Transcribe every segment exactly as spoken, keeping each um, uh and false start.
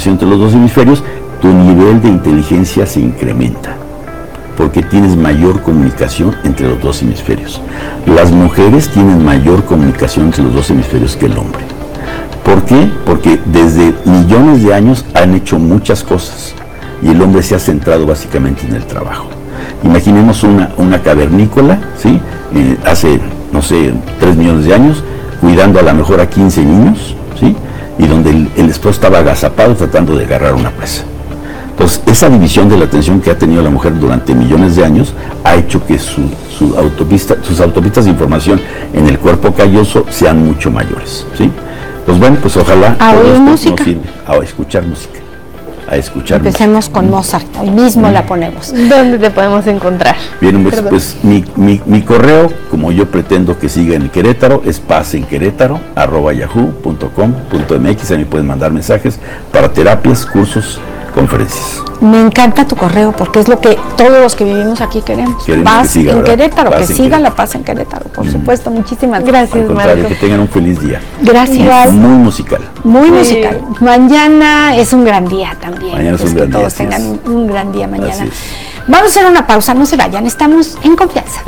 comunicación entre los dos hemisferios, tu nivel de inteligencia se incrementa, porque tienes mayor comunicación entre los dos hemisferios. Las mujeres tienen mayor comunicación entre los dos hemisferios que el hombre. ¿Por qué? Porque desde millones de años han hecho muchas cosas y el hombre se ha centrado básicamente en el trabajo. Imaginemos una, una cavernícola, ¿sí? Eh, hace, no sé, tres millones de años, cuidando a lo mejor a quince niños, ¿sí? Y donde el, el esposo estaba agazapado tratando de agarrar una presa. Entonces, esa división de la atención que ha tenido la mujer durante millones de años ha hecho que su, su autopista, sus autopistas de información en el cuerpo calloso sean mucho mayores, ¿sí? Pues bueno, pues ojalá a oír música, a escuchar música, a escuchar Empecemos música. con Mozart, hoy mismo mm. la ponemos. ¿Dónde te podemos encontrar? Bien, pues, pues mi, mi, mi correo, como yo pretendo que siga en Querétaro, es pazenquerétaro arroba yahoo punto com punto m x. Ahí me pueden mandar mensajes para terapias, cursos, conferencias. Me encanta tu correo porque es lo que todos los que vivimos aquí queremos. Queremos paz que siga, en ¿verdad? Querétaro, Paz que en siga Querétaro. La paz en Querétaro, por Mm. supuesto. Muchísimas gracias. Gracias, Al contrario, Marco. que tengan un feliz día. Gracias. Muy musical. Muy Sí. musical. Mañana es un gran día también. Mañana es un que gran día, todos así tengan es. un, un gran día mañana. Así es. Vamos a hacer una pausa, no se vayan, estamos en confianza.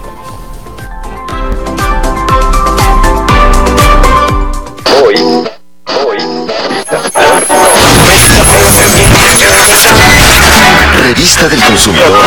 Hoy, hoy, Revista del Consumidor.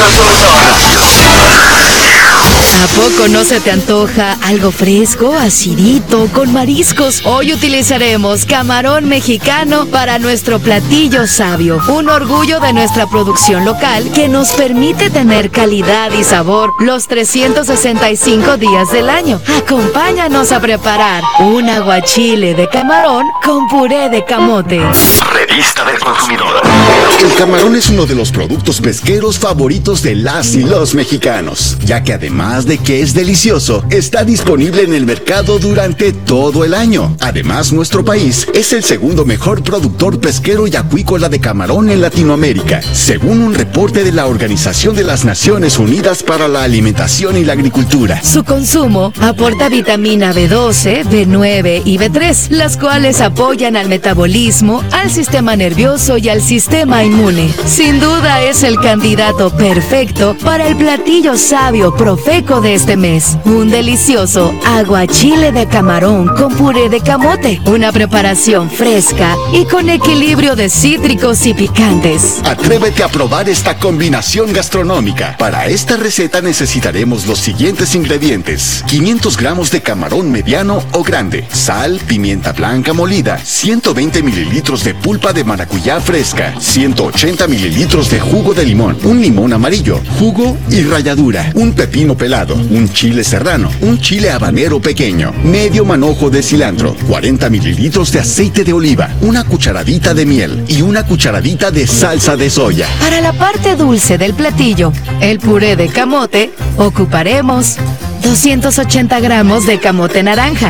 ¿A poco no se te antoja algo fresco, acidito, con mariscos? Hoy utilizaremos camarón mexicano para nuestro platillo sabio, un orgullo de nuestra producción local que nos permite tener calidad y sabor los trescientos sesenta y cinco días del año. Acompáñanos a preparar un aguachile de camarón con puré de camote. Revista del Consumidor. El camarón es uno de los productos pesqueros favoritos de las y los mexicanos, ya que además de que es delicioso, está disponible en el mercado durante todo el año. Además, nuestro país es el segundo mejor productor pesquero y acuícola de camarón en Latinoamérica, según un reporte de la Organización de las Naciones Unidas para la Alimentación y la Agricultura. Su consumo aporta vitamina B doce, B nueve y B tres, las cuales apoyan al metabolismo, al sistema nervioso y al sistema inmune. Sin duda es el candidato perfecto para el platillo sabio profeco de este mes. Un delicioso aguachile de camarón con puré de camote. Una preparación fresca y con equilibrio de cítricos y picantes. Atrévete a probar esta combinación gastronómica. Para esta receta necesitaremos los siguientes ingredientes: quinientos gramos de camarón mediano o grande, sal, pimienta blanca molida, ciento veinte mililitros de pulpa de maracuyá fresca, ciento ochenta mililitros de jugo de limón, un limón amarillo, jugo y ralladura, un pepino pelado, un chile serrano, un chile habanero pequeño, medio manojo de cilantro, cuarenta mililitros de aceite de oliva, una cucharadita de miel y una cucharadita de salsa de soya. Para la parte dulce del platillo, el puré de camote, ocuparemos doscientos ochenta gramos de camote naranja,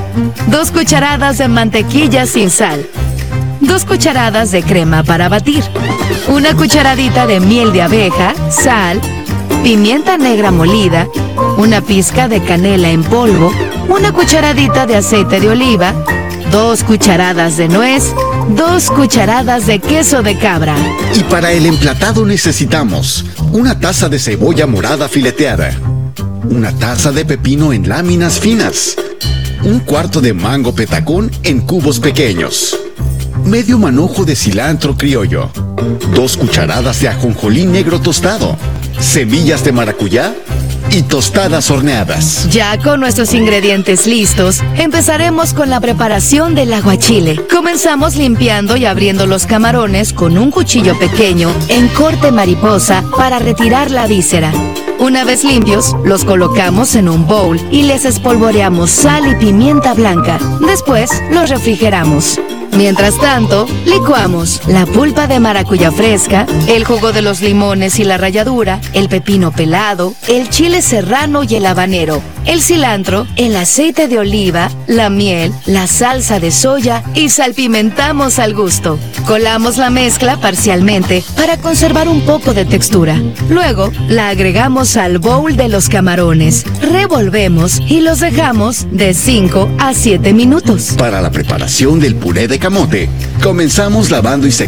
dos cucharadas de mantequilla sin sal, dos cucharadas de crema para batir, una cucharadita de miel de abeja, sal, pimienta negra molida, una pizca de canela en polvo, una cucharadita de aceite de oliva, dos cucharadas de nuez, dos cucharadas de queso de cabra. Y para el emplatado necesitamos una taza de cebolla morada fileteada, una taza de pepino en láminas finas, un cuarto de mango petacón en cubos pequeños, medio manojo de cilantro criollo, dos cucharadas de ajonjolí negro tostado, semillas de maracuyá y tostadas horneadas. Ya con nuestros ingredientes listos, empezaremos con la preparación del aguachile. Comenzamos limpiando y abriendo los camarones con un cuchillo pequeño en corte mariposa para retirar la víscera. Una vez limpios, los colocamos en un bowl y les espolvoreamos sal y pimienta blanca. Después, los refrigeramos. Mientras tanto, licuamos la pulpa de maracuyá fresca, el jugo de los limones y la ralladura, el pepino pelado, el chile serrano y el habanero, el cilantro, el aceite de oliva, la miel, la salsa de soya y salpimentamos al gusto. Colamos la mezcla parcialmente para conservar un poco de textura. Luego, la agregamos al bowl de los camarones, revolvemos y los dejamos de cinco a siete minutos. Para la preparación del puré de camote, comenzamos lavando y secando